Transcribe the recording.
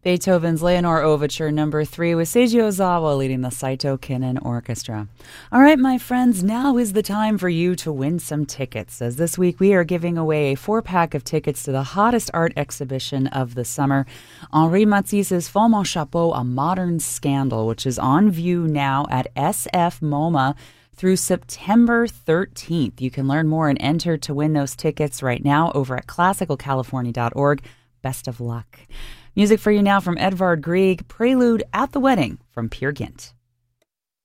Beethoven's Leonore Overture No. 3 with Seiji Ozawa leading the Saito Kinen Orchestra. All right, my friends, now is the time for you to win some tickets, as this week we are giving away a 4-pack of tickets to the hottest art exhibition of the summer, Henri Matisse's Femme en Chapeau, A Modern Scandal, which is on view now at SF MoMA through September 13th. You can learn more and enter to win those tickets right now over at classicalcalifornia.org. Best of luck. Music for you now from Edvard Grieg, Prelude at the Wedding from Peer Gynt.